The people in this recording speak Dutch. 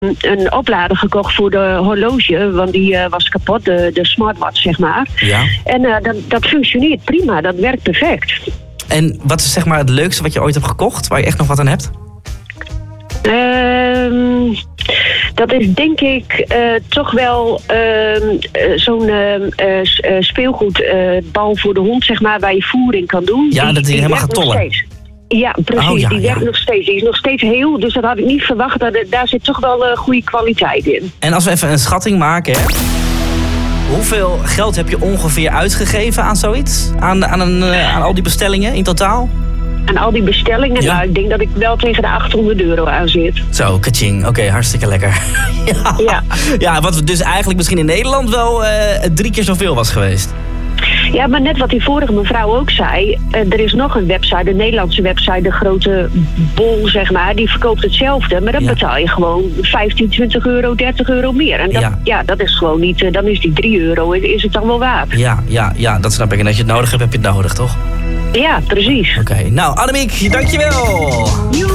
een oplader gekocht voor de horloge, want die was kapot, de smartwatch, zeg maar. Ja. En dat functioneert prima, dat werkt perfect. En wat is zeg maar het leukste wat je ooit hebt gekocht, waar je echt nog wat aan hebt? Dat is denk ik toch wel zo'n speelgoedbal voor de hond, zeg maar, waar je voer in kan doen. Ja, dat die helemaal gaat tollen. Ja, precies. Die werkt nog steeds. Die is nog steeds heel, dus dat had ik niet verwacht. Daar zit toch wel goede kwaliteit in. En als we even een schatting maken, hè? Hoeveel geld heb je ongeveer uitgegeven aan zoiets? Aan al die bestellingen in totaal? Aan al die bestellingen? Ja. Nou, ik denk dat ik wel tegen de €800 aan zit. Zo, kaching. Oké, hartstikke lekker. Ja, wat dus eigenlijk misschien in Nederland wel 3 keer zoveel was geweest. Ja, maar net wat die vorige mevrouw ook zei. Er is nog een website, een Nederlandse website, de grote Bol, zeg maar. Die verkoopt hetzelfde, maar dan betaal je gewoon 15, 20 euro, 30 euro meer. En dat is gewoon niet, dan is die €3, is het dan wel waard. Ja, dat snap ik. En als je het nodig hebt, heb je het nodig, toch? Ja, precies. Oké. Nou, Annemiek, dankjewel.